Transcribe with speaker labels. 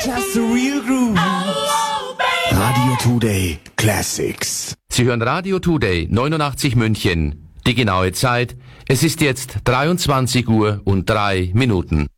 Speaker 1: Just the real groove. Radio Today Classics.
Speaker 2: Sie hören Radio Today 89 München. Die genaue Zeit, es ist jetzt 23 Uhr und 3 Minuten.